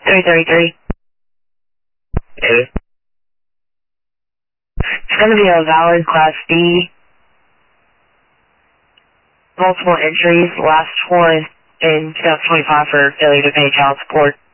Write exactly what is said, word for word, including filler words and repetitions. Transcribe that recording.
three thirty-three. Hey. It's going to be a valid Class B. Multiple entries, last one in two thousand twenty-five for failure to pay child support.